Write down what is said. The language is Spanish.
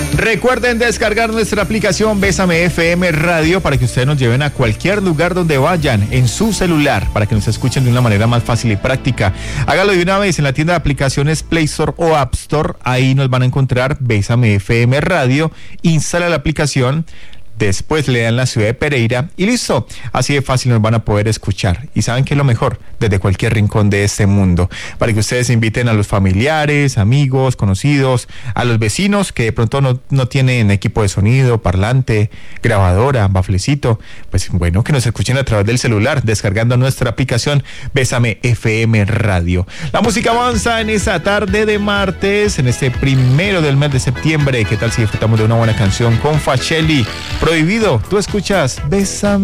Recuerden descargar nuestra aplicación Bésame FM Radio para que ustedes nos lleven a cualquier lugar donde vayan en su celular, para que nos escuchen de una manera más fácil y práctica. Hágalo de una vez en la tienda de aplicaciones Play Store o App Store. Ahí nos van a encontrar Bésame FM Radio. Instala la aplicación. Después le dan la ciudad de Pereira y listo. Así de fácil nos van a poder escuchar. Y saben que es lo mejor, desde cualquier rincón de este mundo. Para que ustedes inviten a los familiares, amigos, conocidos, a los vecinos que de pronto no tienen equipo de sonido, parlante, grabadora, baflecito. Pues bueno, que nos escuchen a través del celular, descargando nuestra aplicación Bésame FM Radio. La música avanza en esta tarde de martes, en este 1 del mes de septiembre. ¿Qué tal si disfrutamos de una buena canción con Facelli? Prohibido, tú escuchas Bésame.